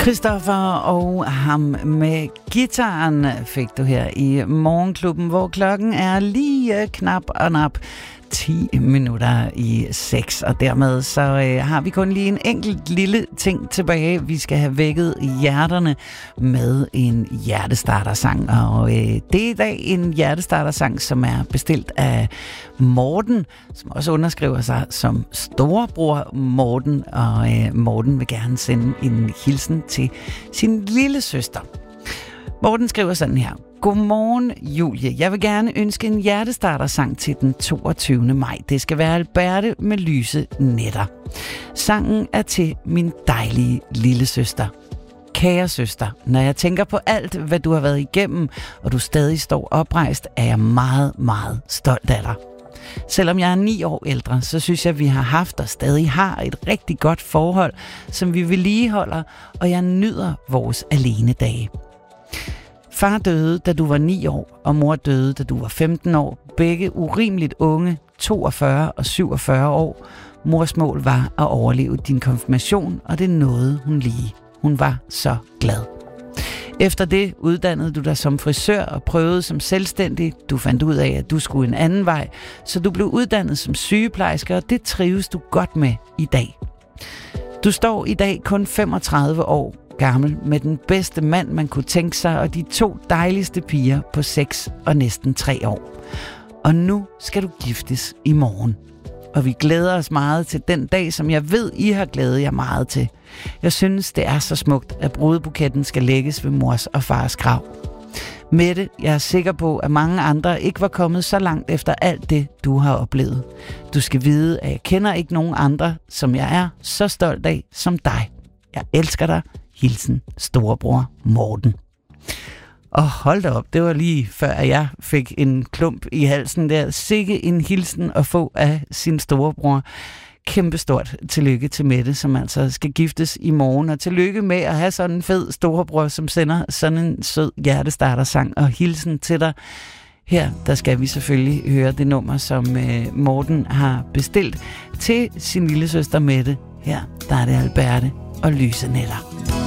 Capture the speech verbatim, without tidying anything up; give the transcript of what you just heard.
Christoffer og ham med guitaren fik du her i Morgenklubben, hvor klokken er lige knap og nap ti minutter i seks, og dermed så øh, har vi kun lige en enkelt lille ting tilbage. Vi skal have vækket hjerterne med en hjertestartersang, og øh, det er i dag en hjertestartersang, som er bestilt af Morten, som også underskriver sig som storebror Morten, og øh, Morten vil gerne sende en hilsen til sin lille søster. Morten skriver sådan her: Godmorgen, Julie. Jeg vil gerne ønske en hjertestartersang til den toogtyvende maj. Det skal være Alberte med lyse nætter. Sangen er til min dejlige lille søster. Kære søster, når jeg tænker på alt, hvad du har været igennem, og du stadig står oprejst, er jeg meget, meget stolt af dig. Selvom jeg er ni år ældre, så synes jeg, at vi har haft og stadig har et rigtig godt forhold, som vi vedligeholder, og jeg nyder vores alenedage. Far døde, da du var ni år, og mor døde, da du var femten år. Begge urimeligt unge, toogfyrre og syvogfyrre år. Mors mål var at overleve din konfirmation, og det nåede hun lige. Hun var så glad. Efter det uddannede du dig som frisør og prøvede som selvstændig. Du fandt ud af, at du skulle en anden vej, så du blev uddannet som sygeplejerske, og det trives du godt med i dag. Du står i dag kun femogtredive år gammel med den bedste mand, man kunne tænke sig, og de to dejligste piger på seks og næsten tre år. Og nu skal du giftes i morgen. Og vi glæder os meget til den dag, som jeg ved, I har glædet jer meget til. Jeg synes, det er så smukt, at brudebuketten skal lægges ved mors og fars grav. Mette, jeg er sikker på, at mange andre ikke var kommet så langt efter alt det, du har oplevet. Du skal vide, at jeg kender ikke nogen andre, som jeg er så stolt af som dig. Jeg elsker dig. Hilsen, storebror Morten. Og hold da op, det var lige før jeg fik en klump i halsen der. Sikke en hilsen at få af sin storebror. Kæmpestort tillykke til Mette, som altså skal giftes i morgen. Og tillykke med at have sådan en fed storebror, som sender sådan en sød hjertestartersang. Og hilsen til dig. Her, der skal vi selvfølgelig høre det nummer, som øh, Morten har bestilt til sin lille søster Mette. Her, der er det Alberte og lyse nætter.